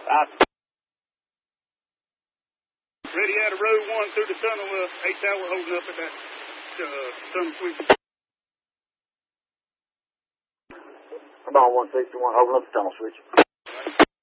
Ready out of road 1 through the tunnel, 8 tower holding up at that tunnel switch. About 161 holding up the tunnel switch.